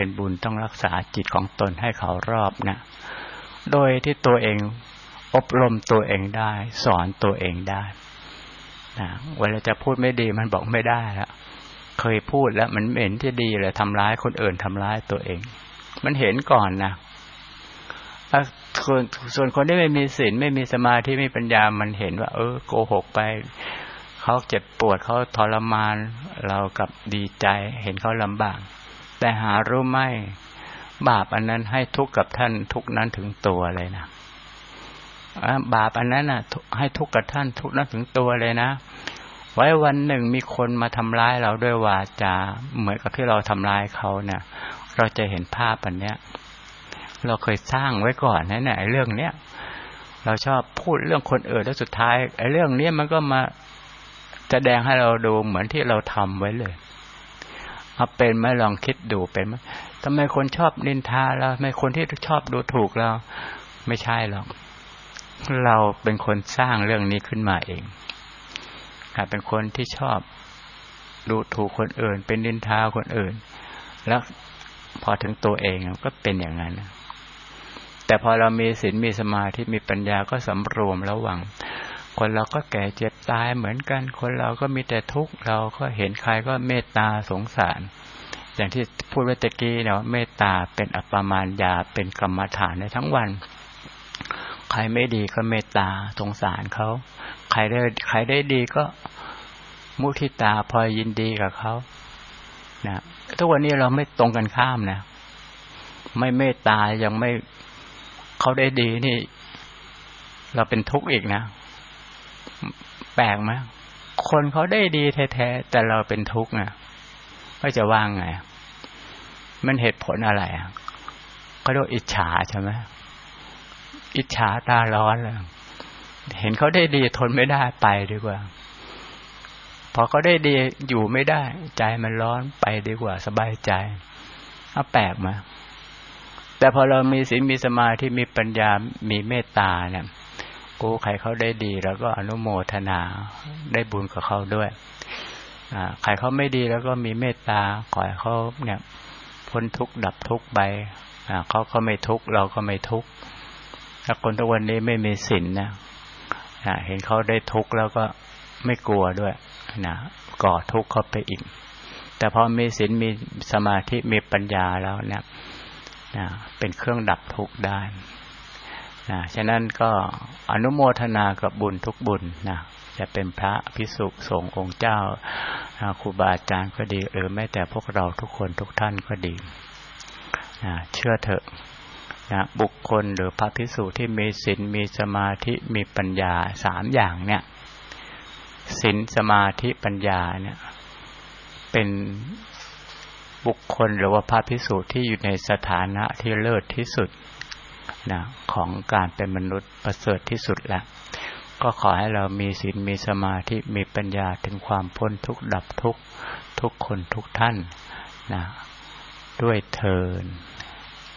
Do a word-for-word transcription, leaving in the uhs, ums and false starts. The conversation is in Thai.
พ็ญบุญต้องรักษาจิตของตนให้เขารอบนะโดยที่ตัวเองอบรมตัวเองได้สอนตัวเองได้นะเวลาจะพูดไม่ดีมันบอกไม่ได้แล้วเคยพูดแล้วมันไม่เห็นที่ดีเลยทำร้ายคนอื่นทำร้ายตัวเองมันเห็นก่อนนะส่วนส่วนคนที่ไม่มีศีลไม่มีสมาธิไม่มีปัญญามันเห็นว่าเออโกหกไปเขาเจ็บปวดเขาทรมานเรากับดีใจเห็นเขาลำบากแต่หารู้ไหมบาปอันนั้นให้ทุกข์กับท่านทุกนั้นถึงตัวเลยนะบาปอันนั้นน่ะให้ทุกข์กับท่านทุกนั้นถึงตัวเลยนะไว้วันหนึ่งมีคนมาทำร้ายเราด้วยวาจาเหมือนกับที่เราทำร้ายเขาเนี่ยเราจะเห็นภาพอันเนี้ยเราเคยสร้างไว้ก่อนนะเนี่ยไอ้เรื่องเนี้ยเราชอบพูดเรื่องคนอื่นแล้วสุดท้ายไอ้เรื่องนี้มันก็มาแสดงให้เราดูเหมือนที่เราทำไว้เลยเอาเป็นไหมลองคิดดูเป็นไหมทำไมคนชอบนินทาเราทำไมคนที่ชอบดูถูกเราไม่ใช่หรอกเราเป็นคนสร้างเรื่องนี้ขึ้นมาเองเป็นคนที่ชอบดูถูกคนอื่นเป็นนินทาคนอื่นแล้วพอถึงตัวเองก็เป็นอย่างนั้นแต่พอเรามีศีลมีสมาธิมีปัญญาก็สำรวมระวังคนเราก็แก่เจ็บตายเหมือนกันคนเราก็มีแต่ทุกข์เราก็เห็นใครก็เมตตาสงสารอย่างที่พูดไว้ตะกี้เนี่ยเมตตาเป็นอัปปมาณยาเป็นกรรมฐานในทั้งวันใครไม่ดีก็เมตตาสงสารเขาใครได้ใครได้ดีก็มุทิตาพอยินดีกับเขานะทุกวันนี้เราไม่ตรงกันข้ามนะไม่เมตตายังไม่เขาได้ดีนี่เราเป็นทุกข์อีกนะแปลกไหมคนเขาได้ดีแท้ๆแต่เราเป็นทุกข์นะก็จะว่างไงมันเหตุผลอะไรก็เรียกอิจฉาใช่ไหมอิจฉาตาร้อนเลยเห็นเขาได้ดีทนไม่ได้ไปดีกว่าพอเขาได้ดีอยู่ไม่ได้ใจมันร้อนไปดีกว่าสบายใจเอาแปลกมาแต่พอเรามีศีลมีสมาธิมีปัญญามีเมตตาเนี่ยกูใครเขาได้ดีแล้วก็อนุโมทนาได้บุญกับเขาด้วยอ่าใครเขาไม่ดีแล้วก็มีเมตตาขอให้เขาเนี่ยพ้นทุกข์ดับทุกข์ไปอ่าเขาก็ไม่ทุกข์เราก็ไม่ทุกข์ถ้าคนทุกวันนี้ไม่มีศีลนะอ่าเห็นเขาได้ทุกข์แล้วก็ไม่กลัวด้วยนะก่อทุกข์เข้าไปอีกแต่พอมีศีลมีสมาธิมีปัญญาแล้วเนี่ยนะเป็นเครื่องดับทุกข์ได้นะฉะนั้นก็อนุโมทนากับบุญทุกบุญนะจะเป็นพระภิกษุสงฆ์องค์เจ้าครูบาอาจารย์ก็ดีหรือแม้แต่พวกเราทุกคนทุกท่านก็ดีนะเชื่อเถอะนะบุคคลหรือพระภิกษุที่มีศีลมีสมาธิมีปัญญาสามอย่างเนี่ยศีลสมาธิปัญญาเนี่ยเป็นบุคคลหรือว่าพระภิกษุที่อยู่ในสถานะที่เลิศที่สุดนะของการเป็นมนุษย์ประเสริฐที่สุดแล้วก็ขอให้เรามีศีลมีสมาธิมีปัญญาถึงความพ้นทุกข์ดับทุกข์ทุกคนทุกท่านนะด้วยเทอญ